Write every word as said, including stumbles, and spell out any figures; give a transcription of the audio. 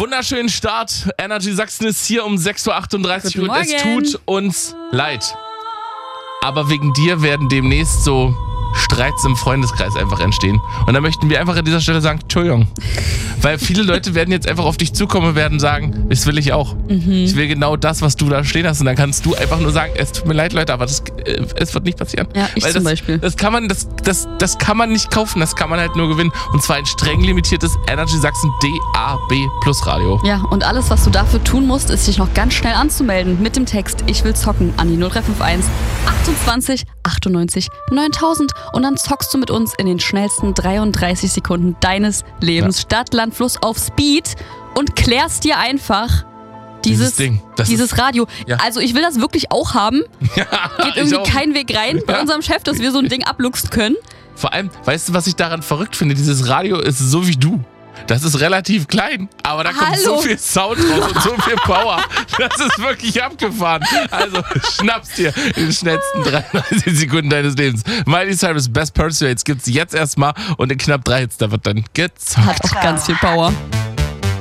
Wunderschönen Start. Energy Sachsen ist hier um sechs Uhr achtunddreißig Guten und es Morgen. tut uns leid. Aber wegen dir werden demnächst so Streits im Freundeskreis einfach entstehen. Und da möchten wir einfach an dieser Stelle sagen, Entschuldigung. Weil viele Leute werden jetzt einfach auf dich zukommen und werden sagen, das will ich auch. Mhm. Ich will genau das, was du da stehen hast. Und dann kannst du einfach nur sagen, es tut mir leid, Leute, aber das, äh, es wird nicht passieren. Ja, ich Weil zum das, Beispiel. Das kann man, das, das, das kann man nicht kaufen, das kann man halt nur gewinnen. Und zwar ein streng limitiertes Energy Sachsen D A B Plus Radio. Ja, und alles, was du dafür tun musst, ist dich noch ganz schnell anzumelden mit dem Text Ich will zocken an die null drei fünf eins achtundzwanzig achtundneunzig neuntausend und dann zockst du mit uns in den schnellsten dreiunddreißig Sekunden deines Lebens. Ja. Stadt, Land, Fluss auf Speed und klärst dir einfach dieses, Dieses Ding. Das dieses ist- Radio. Ja. Also ich will das wirklich auch haben. Ja, Geht ich irgendwie auch. kein Weg rein bei Ja. unserem Chef, dass wir so ein Ding abluchsen können. Vor allem, weißt du, was ich daran verrückt finde? Dieses Radio ist so wie du. Das ist relativ klein, aber da kommt Hallo. so viel Sound raus und so viel Power. Das ist wirklich abgefahren. Also schnapp's dir in den schnellsten dreiunddreißig Sekunden deines Lebens. Miley Cyrus Best Persuades gibt's jetzt erstmal und in knapp drei Hits, da wird dann gezockt. Hat auch ganz viel Power.